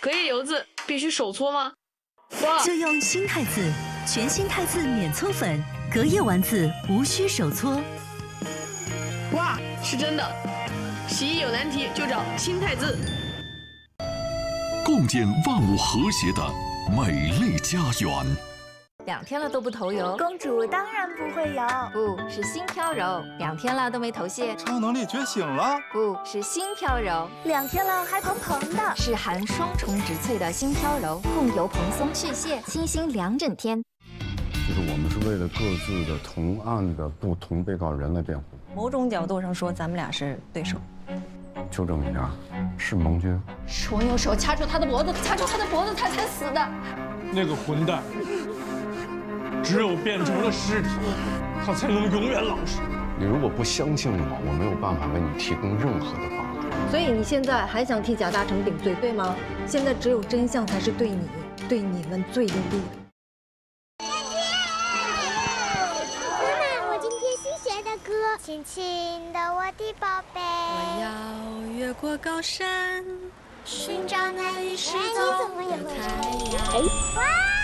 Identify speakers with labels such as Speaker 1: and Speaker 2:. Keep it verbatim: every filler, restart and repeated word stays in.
Speaker 1: 隔夜油渍必须手搓吗？哇！
Speaker 2: 就用新汰渍，全新汰渍免搓粉，隔夜丸子无需手搓。
Speaker 1: 哇，是真的！洗衣有难题就找新汰渍。
Speaker 3: 共建万物和谐的美丽家园。
Speaker 4: 两天了都不头油，
Speaker 5: 公主当然不会油，
Speaker 4: 不是新飘柔。两天了都没头屑，
Speaker 6: 超能力觉醒了，
Speaker 4: 不是新飘柔。
Speaker 5: 两天了还蓬蓬的，
Speaker 4: 是含双重植萃的新飘柔，控油蓬松去屑，清新两整天。
Speaker 7: 就是我们是为了各自的同案的不同被告人来辩护。
Speaker 8: 某种角度上说，咱们俩是对手。
Speaker 7: 纠正一下，是盟军。
Speaker 9: 是我用手掐住他的脖子，掐住他的脖子，他才死的。
Speaker 10: 那个混蛋，只有变成了尸体，他才能永远老实。
Speaker 7: 你如果不相信我，我没有办法为你提供任何的帮助。
Speaker 11: 所以你现在还想替贾大成顶罪，对吗？现在只有真相才是对你、对你们最有利的。
Speaker 12: 亲亲的我的宝贝，
Speaker 13: 我要越过高山，寻找那已失踪的太阳。
Speaker 12: 哇！